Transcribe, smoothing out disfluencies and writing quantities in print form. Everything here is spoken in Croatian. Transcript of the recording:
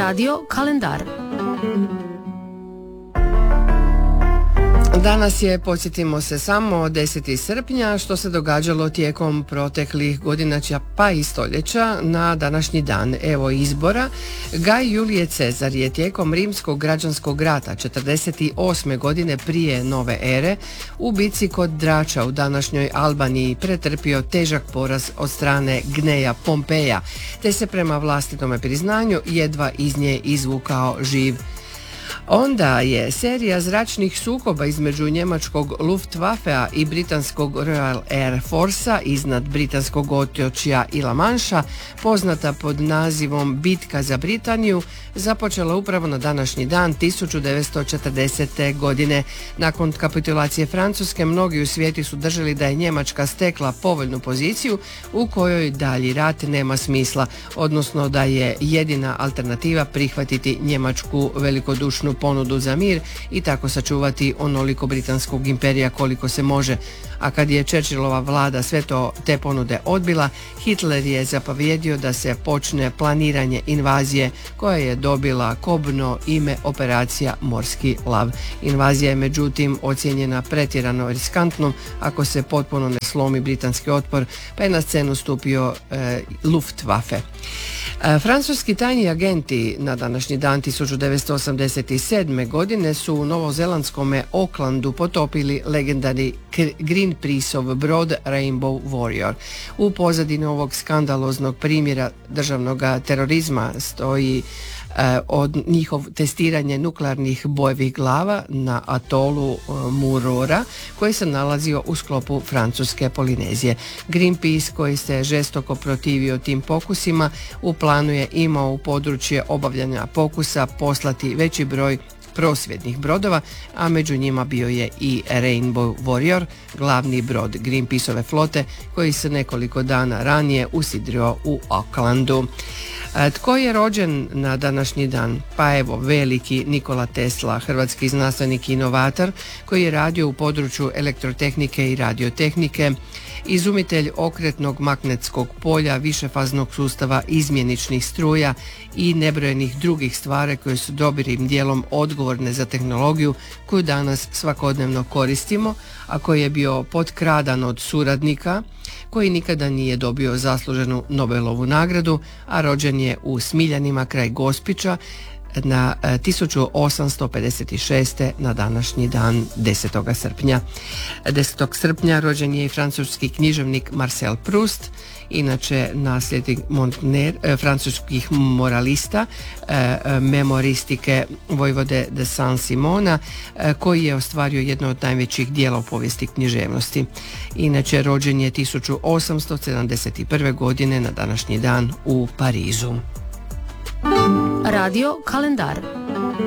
Radio kalendar. Danas je, podsjetimo se, samo 10. srpnja, što se događalo tijekom proteklih godina pa i stoljeća na današnji dan. Evo izbora. Gaj Julije Cezar je tijekom rimskog građanskog rata 48. godine prije nove ere u bici kod Drača u današnjoj Albaniji pretrpio težak poraz od strane Gneja Pompeja, te se prema vlastitome priznanju jedva iz nje izvukao živ. Onda je serija zračnih sukoba između njemačkog Luftwaffea i britanskog Royal Air Forcea iznad britanskog otočja i La Manša, poznata pod nazivom Bitka za Britaniju, započela upravo na današnji dan 1940. godine. Nakon kapitulacije Francuske, mnogi u svijetu su držali da je Njemačka stekla povoljnu poziciju u kojoj dalji rat nema smisla, odnosno da je jedina alternativa prihvatiti njemačku velikodušnu ponudu za mir i tako sačuvati onoliko britanskog imperija koliko se može. A kad je Churchillova vlada sve te ponude odbila, Hitler je zapovjedio da se počne planiranje invazije koja je dobila kobno ime Operacija Morski lav. Invazija je međutim ocijenjena pretjerano riskantnom ako se potpuno ne slomi britanski otpor, pa je na scenu stupio Luftwaffe. Francuski tajni agenti na današnji dan 1987. godine su u novozelandskom Aucklandu potopili legendarni Greenpeaceov brod Rainbow Warrior. U pozadini ovog skandaloznog primjera državnog terorizma stoji od njihov testiranje nuklearnih bojevih glava na atolu Murora koji se nalazio u sklopu francuske Polinezije. Greenpeace, koji se žestoko protivio tim pokusima, u planu je imao u područje obavljanja pokusa poslati veći broj prosvjednih brodova, a među njima bio je i Rainbow Warrior, glavni brod Greenpeaceove flote koji se nekoliko dana ranije usidrio u Aucklandu. Tko je rođen na današnji dan? Pa evo, veliki Nikola Tesla, hrvatski znanstvenik i inovator koji je radio u području elektrotehnike i radiotehnike, izumitelj okretnog magnetskog polja, višefaznog sustava izmjeničnih struja i nebrojenih drugih stvari koje su dobrim dijelom odgovorne za tehnologiju koju danas svakodnevno koristimo, a koji je bio potkradan od suradnika, koji nikada nije dobio zasluženu Nobelovu nagradu, a rođen je u Smiljanima kraj Gospića na 1856. na današnji dan 10. srpnja. 10. srpnja rođen je i francuski književnik Marcel Proust, inače nasljednik francuskih moralista, memoristike Vojvode de Saint-Simona, koji je ostvario jedno od najvećih dijela u povijesti književnosti. Inače rođen je 1871. godine na današnji dan u Parizu. Radio kalendar.